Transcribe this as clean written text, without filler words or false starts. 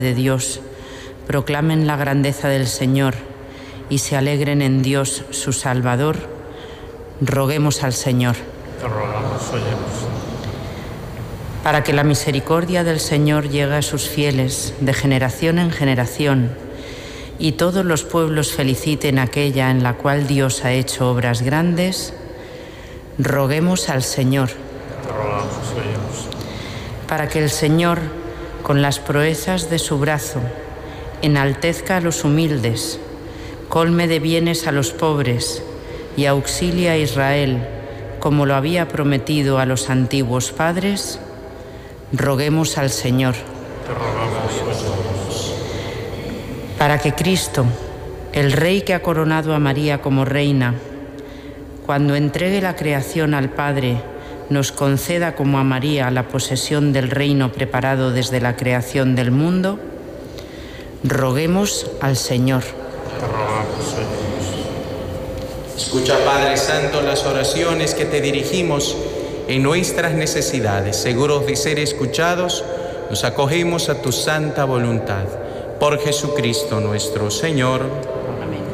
de Dios, proclamen la grandeza del Señor y se alegren en Dios su Salvador, roguemos al Señor. Te rogamos, óyenos. Para que la misericordia del Señor llegue a sus fieles de generación en generación y todos los pueblos feliciten aquella en la cual Dios ha hecho obras grandes, roguemos al Señor. Te rogamos, óyenos. Para que el Señor, con las proezas de su brazo, enaltezca a los humildes, colme de bienes a los pobres y auxilie a Israel, como lo había prometido a los antiguos padres, roguemos al Señor. Te rogamos, óyenos. Para que Cristo, el Rey que ha coronado a María como reina, cuando entregue la creación al Padre, nos conceda como a María la posesión del reino preparado desde la creación del mundo, roguemos al Señor. Te rogamos, óyenos. Escucha, Padre Santo, las oraciones que te dirigimos en nuestras necesidades. Seguros de ser escuchados, nos acogemos a tu santa voluntad. Por Jesucristo nuestro Señor.